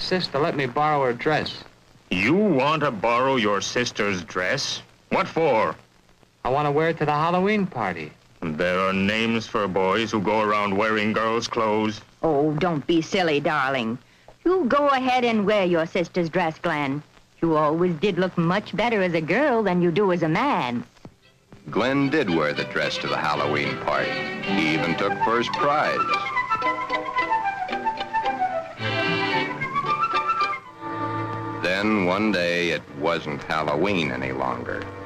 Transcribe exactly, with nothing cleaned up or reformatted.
Sister let me borrow her dress. You want to borrow your sister's dress? What for? I want to wear it to the Halloween party. There are names for boys who go around wearing girls' clothes. Oh, don't be silly, darling. You go ahead and wear your sister's dress, Glenn. You always did look much better as a girl than you do as a man. Glenn did wear the dress to the Halloween party. He even took first prize. Then one day it wasn't Halloween any longer.